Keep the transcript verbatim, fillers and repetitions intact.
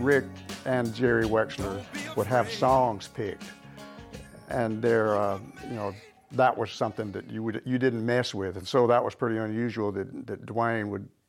Rick and Jerry Wexler would have songs picked, and they're, uh, you know, that was something that you would you didn't mess with, and so that was pretty unusual that that Dwayne would